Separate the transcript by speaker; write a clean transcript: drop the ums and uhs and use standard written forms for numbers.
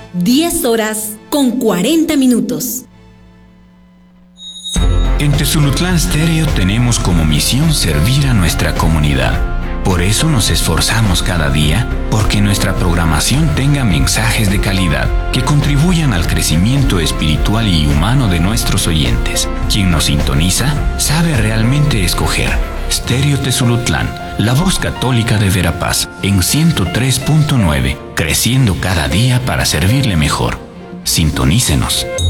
Speaker 1: 10 horas con 40 minutos.
Speaker 2: En Tezulutlán Stereo tenemos como misión servir a nuestra comunidad. Por eso nos esforzamos cada día porque nuestra programación tenga mensajes de calidad que contribuyan al crecimiento espiritual y humano de nuestros oyentes. Quien nos sintoniza sabe realmente escoger. Stereo Tezulutlán, la voz católica de Verapaz, en 103.9, creciendo cada día para servirle mejor. Sintonícenos.